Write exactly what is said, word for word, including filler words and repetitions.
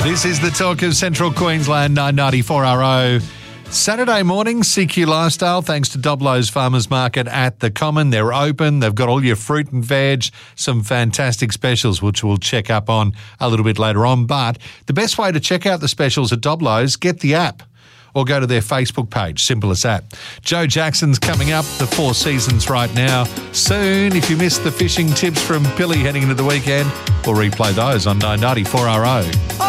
This is the talk of Central Queensland, nine ninety-four R O. Saturday morning, C Q Lifestyle, thanks to Doblo's Farmers Market at the Common. They're open. They've got all your fruit and veg, some fantastic specials, which we'll check up on a little bit later on. But the best way to check out the specials at Doblo's, get the app or go to their Facebook page. Simple as that. Joe Jackson's coming up, the Four Seasons right now. Soon, if you missed the fishing tips from Billy heading into the weekend, we'll replay those on nine ninety-four R O.